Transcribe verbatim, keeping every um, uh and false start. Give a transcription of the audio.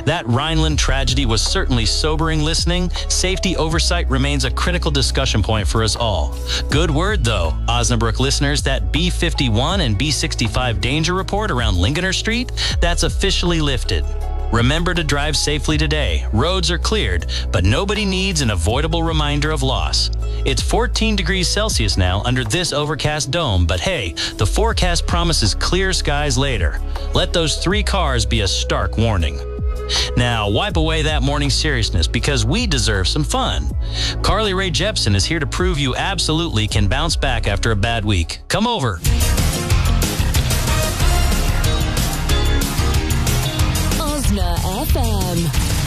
That Rhineland tragedy was certainly sobering listening. Safety oversight remains a critical discussion point for us all. Good word, though, Osnabrück listeners, that B fifty-one and B sixty-five danger report around Lingener Street, that's officially lifted. Remember to drive safely today. Roads are cleared, but nobody needs an avoidable reminder of loss. It's fourteen degrees Celsius now under this overcast dome, but hey, the forecast promises clear skies later. Let those three cars be a stark warning. Now, wipe away that morning seriousness because we deserve some fun. Carly Rae Jepsen is here to prove you absolutely can bounce back after a bad week. Come over. Osna F M.